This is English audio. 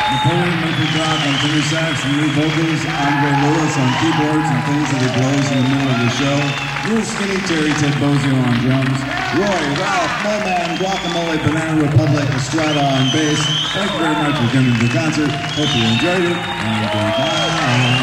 Napoleon Murphy-Brock on tenor sax and lead vocals, Andre Lewis on keyboards and things that he blows in the middle of the show, Real Skinny Terry Ted Bozio on drums, Roy, Ralph, Moman, Guacamole, Banana Republic, Estrada on bass. Thank you very much for coming to the concert. Hope you enjoyed it, and goodbye.